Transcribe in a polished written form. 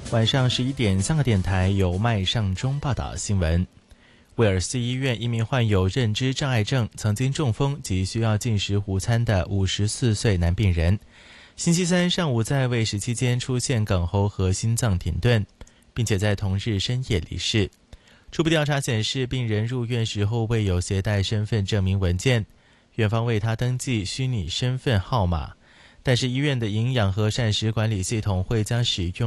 晚上11点，香港电台由麦尚中报道新闻。威尔斯医院一名患有认知障碍症、曾经中风及需要进食午餐的54岁男病人，星期三上午在喂食期间出现梗喉和心脏停顿，并且在同日深夜离世。初步调查显示，病人入院时候未有携带身份证明文件，院方为他登记虚拟身份号码，但是医院的营养和膳食管理系统会将使用